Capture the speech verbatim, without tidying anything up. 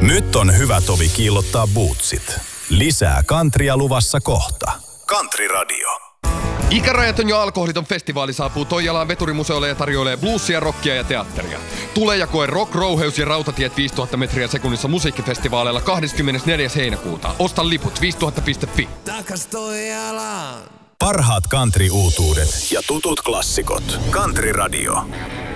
Nyt on hyvä tovi kiillottaa bootsit. Lisää kantria luvassa kohta. Country Radio. Ikärajaton ja alkoholiton festivaali saapuu Toijalaan Veturimuseolle ja tarjoilee bluesia, rockia ja teatteria. Tule ja koe Rock, Rouheus ja Rautatiet viisituhatta metriä sekunnissa musiikkifestivaaleilla kahdeskymmenesneljäs heinäkuuta. Osta liput viisituhatta piste fi. Takas Toijalaan. Parhaat country-uutuudet ja tutut klassikot. Country Radio.